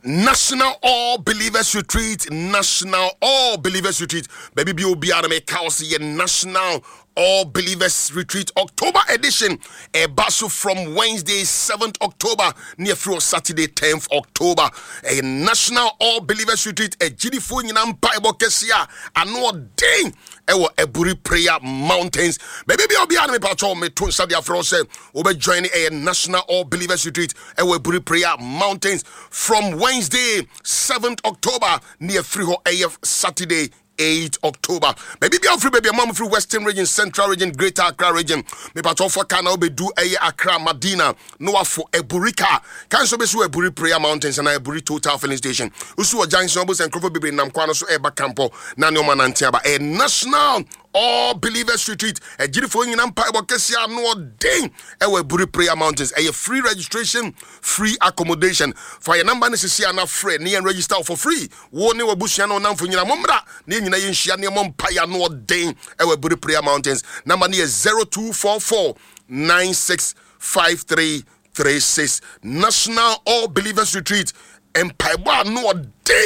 National All Believers Retreat. National All Believers Retreat. Baby B.O.B. Adame Kausi. National All Believers Retreat October edition. A basso from Wednesday 7th October near through Saturday 10th October. A National All Believers Retreat. A GD4 Yinam Bible Kesia. A no ding. Ewo Eburi Prayer Mountains. Baby B.O.B. Adame Pacho me tun sadia frose. Obe joining a National All Believers Retreat. Ewo Eburi Prayer Mountains from Wednesday 7th October near Friho AF Saturday 8th October. Baby be free baby mom free Western region, Central region, Greater Accra region. Me pato for kana be do Accra Madina. No for Eburika. Can so be so Eburi Prayer Mountains and Eburi Total Filling Station. Usu junction bus and Crofo Baby Nam Kwano so Eba Campo. Nano Manantiaba. A National All Believers Retreat. A beautiful in Empire Kesia no ding. Ewe Eburi Prayer Mountains. A free registration, free accommodation. For your number necessary na friend near register for free. Wo ne wabusiano nam for nyina momra. Ne nyina yenhia ne mompaya no ding. Ewe Eburi Prayer Mountains. Number near 0244 965336. National All Believers Retreat. Empire no ding.